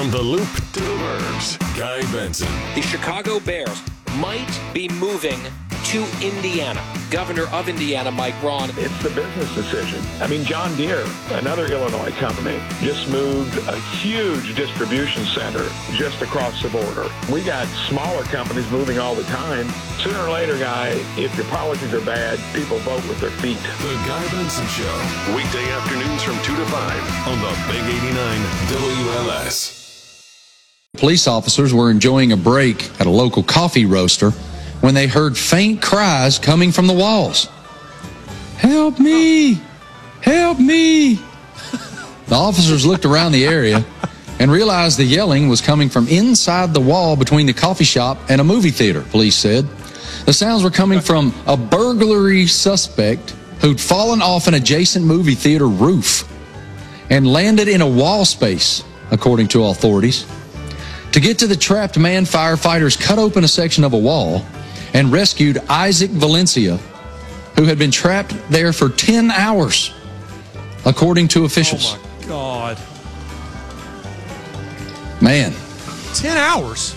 From the Loop to the Burbs, Guy Benson. The Chicago Bears might be moving to Indiana. Governor of Indiana, Mike Braun. It's the business decision. I mean, John Deere, another Illinois company, just moved a huge distribution center just across the border. We got smaller companies moving all the time. Sooner or later, Guy, if your policies are bad, people vote with their feet. The Guy Benson Show. Weekday afternoons from 2 to 5 on the Big 89 WLS. Police officers were enjoying a break at a local coffee roaster when they heard faint cries coming from the walls. "Help me! Help me!" The officers looked around the area and realized the yelling was coming from inside the wall between the coffee shop and a movie theater, police said. The sounds were coming from a burglary suspect who'd fallen off an adjacent movie theater roof and landed in a wall space, according to authorities. To get to the trapped man, firefighters cut open a section of a wall and rescued Isaac Valencia, who had been trapped there for 10 hours, according to officials. Oh, my God. Man. 10 hours?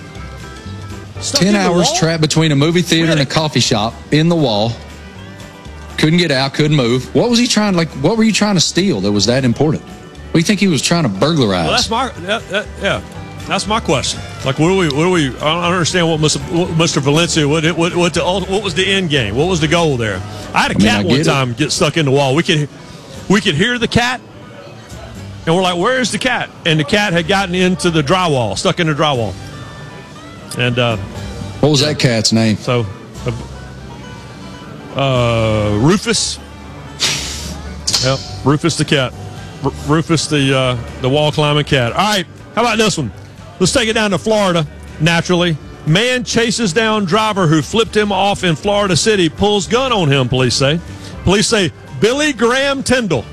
10 hours trapped between a movie theater and a coffee shop in the wall. Couldn't get out, couldn't move. What was he trying, what were you trying to steal that was that important? What do you think he was trying to burglarize? Well, that's my question. Like, what do we? I don't understand what Mr. Valencia. What was the end game? What was the goal there? I had a cat one time get stuck in the wall. We could hear the cat, and we're like, "Where is the cat?" And the cat had gotten into the drywall, stuck in the drywall. And what was that cat's name? So, Rufus. Yep, Rufus the cat. Rufus the wall climbing cat. All right, how about this one? Let's take it down to Florida, naturally. Man chases down driver who flipped him off in Florida City, pulls gun on him, police say. Police say Billy Graham Tyndall,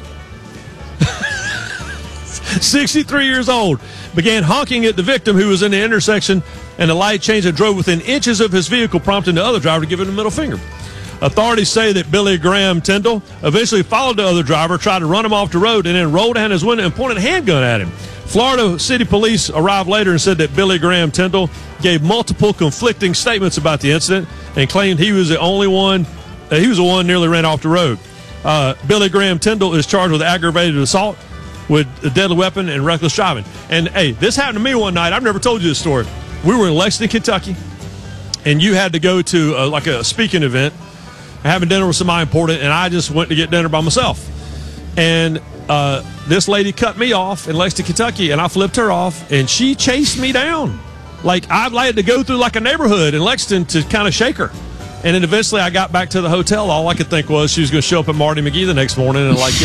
63 years old, began honking at the victim who was in the intersection, and the light changed and drove within inches of his vehicle, prompting the other driver to give him the middle finger. Authorities say that Billy Graham Tyndall eventually followed the other driver, tried to run him off the road, and then rolled down his window and pointed a handgun at him. Florida City Police arrived later and said that Billy Graham Tyndall gave multiple conflicting statements about the incident and claimed he was the only one, he was the one nearly ran off the road. Billy Graham Tyndall is charged with aggravated assault with a deadly weapon and reckless driving. And, hey, this happened to me one night. I've never told you this story. We were in Lexington, Kentucky, and you had to go to a speaking event, having dinner with somebody important, and I just went to get dinner by myself. And this lady cut me off in Lexington, Kentucky, and I flipped her off, and she chased me down. Like, I had to go through like a neighborhood in Lexington to kind of shake her. And then eventually I got back to the hotel. All I could think was she was going to show up at Marty McGee the next morning and, like,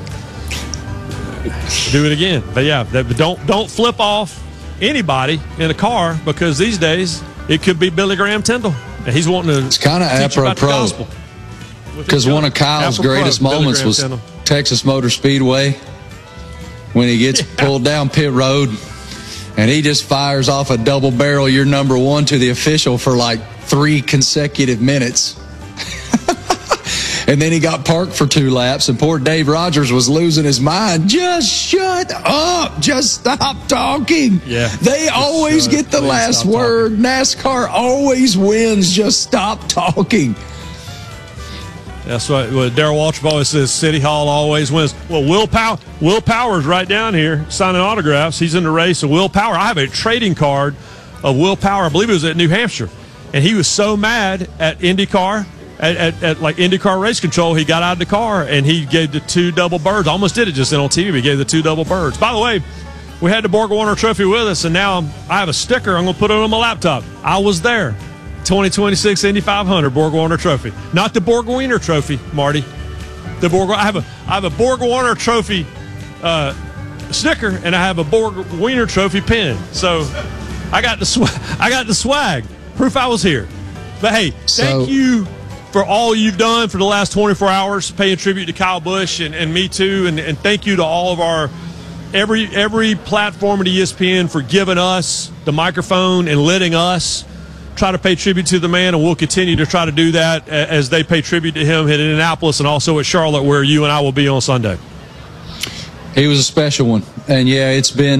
do it again. But, yeah, don't flip off anybody in a car, because these days it could be Billy Graham Tyndall. And he's wanting to It's kind of apropos. Because one of Kyle's greatest moments was Texas Motor Speedway when he gets pulled down pit road and he just fires off a double barrel, you're number one, to the official for like 3 consecutive minutes. And then he got parked for 2 laps, and poor Dave Rogers was losing his mind. Just shut up. Just stop talking. Yeah. They always get the last word. NASCAR always wins. Just stop talking. That's what Darrell Waltrip always says, City Hall always wins. Well, Will Power's right down here signing autographs. He's in the race. So Will Power, I have a trading card of Will Power. I believe it was at New Hampshire. And he was so mad at IndyCar, at like IndyCar Race Control, he got out of the car and he gave the 2 double birds. Almost did it just then on TV, but he gave the 2 double birds. By the way, we had the Borg-Warner Trophy with us, and now I have a sticker. I'm going to put it on my laptop. I was there. 2026 Indy 500 Borg-Warner Trophy, not the Borg-Wiener Trophy, Marty. I have a Borg-Warner Trophy sticker, and I have a Borg-Wiener Trophy pin. So I got the swag, proof I was here. But hey, thank you for all you've done for the last 24 hours, paying tribute to Kyle Busch and me too, and thank you to all of our every platform at ESPN for giving us the microphone and letting us try to pay tribute to the man, and we'll continue to try to do that as they pay tribute to him in Indianapolis and also at Charlotte, where you and I will be on Sunday. He was a special one, and yeah, it's been